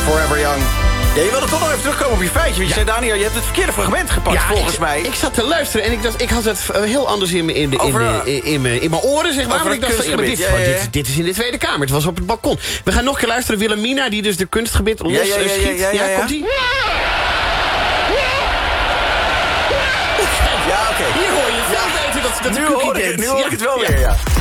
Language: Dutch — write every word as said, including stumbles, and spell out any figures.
Forever Young. Ja, je wilde toch nog even terugkomen op je feitje. Want je zei, Daniel, je hebt het verkeerde fragment gepakt, ja, volgens ik, mij. Ik zat te luisteren en ik dacht, ik had het heel anders in mijn in, in, Over, in, in, in, in, in mijn oren, zeg maar. Over Maar ik dacht, kunstgebied. dit, Ja, ja, ja. dit, dit is in de Tweede Kamer. Het was op het balkon. We gaan nog een keer luisteren. Wilhelmina, die dus de kunstgebied los ja, ja, ja, schiet. Ja, ja, ja, ja. Komt-ie? Ja, oké. Hier hoor je veel beter dat, dat Nu de cookie hoor ik, denkt. nu hoor ik Ja. het wel Ja. weer, ja.